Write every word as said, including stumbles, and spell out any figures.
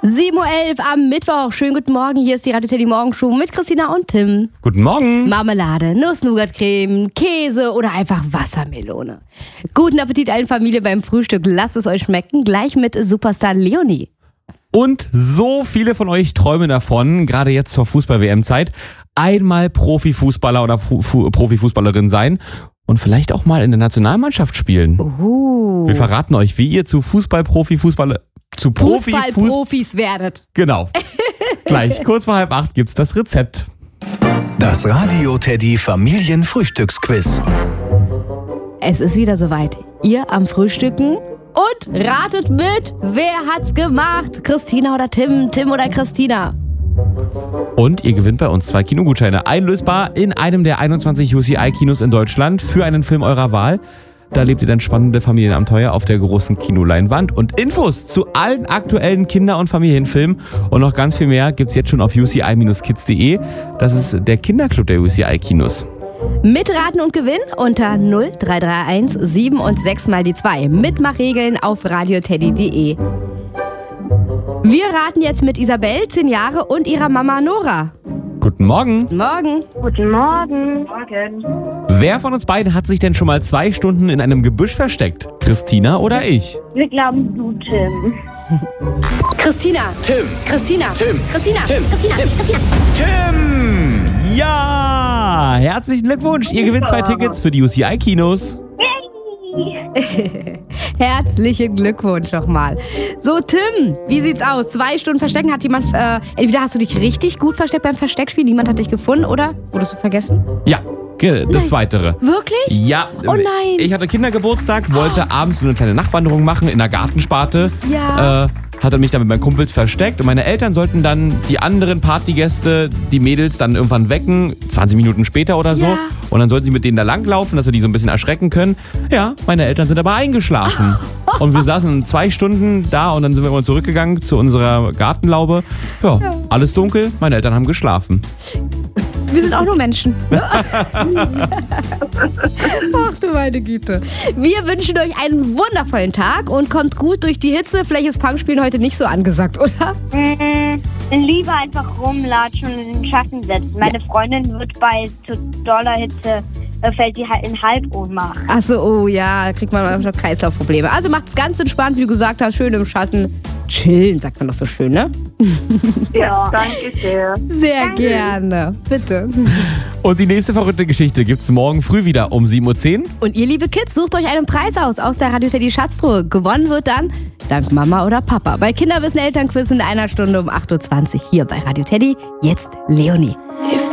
sieben Uhr elf am Mittwoch. Schönen guten Morgen. Hier ist die Radio Teddy Morgenshow mit Christina und Tim. Guten Morgen. Marmelade, Nuss-Nougat-Creme, Käse oder einfach Wassermelone. Guten Appetit allen Familie beim Frühstück. Lasst es euch schmecken. Gleich mit Superstar Leonie. Und so viele von euch träumen davon, gerade jetzt zur Fußball-W M-Zeit, einmal Profifußballer oder Fu- Fu- Profifußballerin sein und vielleicht auch mal in der Nationalmannschaft spielen. Uh. Wir verraten euch, wie ihr zu Fußball-Profi, Fußballer, zu Profi, Fuß- Fußballprofis werdet. Genau. Gleich, kurz vor halb acht gibt's das Rezept. Das Radio Teddy Familienfrühstücksquiz. Es ist wieder soweit. Ihr am Frühstücken und ratet mit, wer hat's gemacht? Christina oder Tim? Tim oder Christina? Und ihr gewinnt bei uns zwei Kinogutscheine, einlösbar in einem der einundzwanzig U C I-Kinos in Deutschland für einen Film eurer Wahl. Da lebt ihr dann spannende Familienabenteuer auf der großen Kinoleinwand. Und Infos zu allen aktuellen Kinder- und Familienfilmen und noch ganz viel mehr gibt's jetzt schon auf u c i Bindestrich kids punkt de. Das ist der Kinderclub der U C I-Kinos. Mitraten und Gewinn unter null drei drei eins sieben und sechs mal die zwei. Mitmachregeln auf radioteddy punkt de. Wir raten jetzt mit Isabel, zehn Jahre, und ihrer Mama Nora. Guten Morgen. Morgen. Guten Morgen. Morgen. Wer von uns beiden hat sich denn schon mal zwei Stunden in einem Gebüsch versteckt? Christina oder ich? Wir glauben du, Tim. Christina. Tim. Christina. Tim. Christina. Tim. Christina. Tim. Christina. Tim! Ja! Herzlichen Glückwunsch. Ihr gewinnt zwei Tickets für die U C I-Kinos. Herzlichen Glückwunsch nochmal. So, Tim, wie sieht's aus? Zwei Stunden Verstecken, hat jemand, äh, entweder hast du dich richtig gut versteckt beim Versteckspiel, niemand hat dich gefunden, oder wurdest du vergessen? Ja, ge- das Nein. Weitere. Wirklich? Ja. Oh nein. Ich hatte Kindergeburtstag, wollte abends so eine kleine Nachtwanderung machen in der Gartensparte. Ja. Äh, hatte mich dann mit meinen Kumpels versteckt und meine Eltern sollten dann die anderen Partygäste, die Mädels, dann irgendwann wecken, zwanzig Minuten später oder so. Ja. Und dann sollten sie mit denen da langlaufen, dass wir die so ein bisschen erschrecken können. Ja, meine Eltern sind aber eingeschlafen. Und wir saßen zwei Stunden da und dann sind wir immer zurückgegangen zu unserer Gartenlaube. Ja, alles dunkel, meine Eltern haben geschlafen. Wir sind auch nur Menschen. Ach du meine Güte. Wir wünschen euch einen wundervollen Tag und kommt gut durch die Hitze. Vielleicht ist Fangspielen heute nicht so angesagt, oder? Mm, lieber einfach rumlatschen und in den Schatten setzen. Meine Freundin wird bei zu doller Hitze, äh, fällt die halt in Halbohnmacht. Achso, oh ja, da kriegt man manchmal Kreislaufprobleme. Also macht's ganz entspannt, wie du gesagt hast, schön im Schatten. Chillen, sagt man doch so schön, ne? Ja, danke sehr. Sehr gerne. Bitte. Und die nächste verrückte Geschichte gibt's morgen früh wieder um sieben Uhr zehn. Und ihr, liebe Kids, sucht euch einen Preis aus aus der Radio Teddy Schatztruhe. Gewonnen wird dann dank Mama oder Papa. Bei Kinderwissen Elternquiz in einer Stunde um acht Uhr zwanzig hier bei Radio Teddy. Jetzt Leonie. If